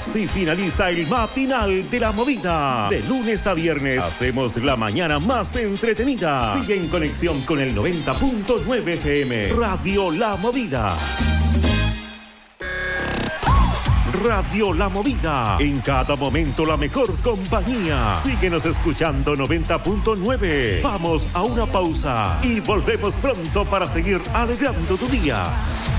Así finaliza el matinal de la movida. De lunes a viernes hacemos la mañana más entretenida. Sigue en conexión con el 90.9 FM. Radio La Movida. Radio La Movida. En cada momento la mejor compañía. Síguenos escuchando 90.9. Vamos a una pausa y volvemos pronto para seguir alegrando tu día.